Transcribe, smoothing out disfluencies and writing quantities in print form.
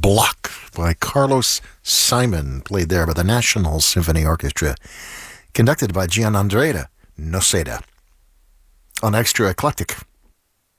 Block by Carlos Simon, played there by the National Symphony Orchestra, conducted by Gianandrea Noseda. On Extra Eclectic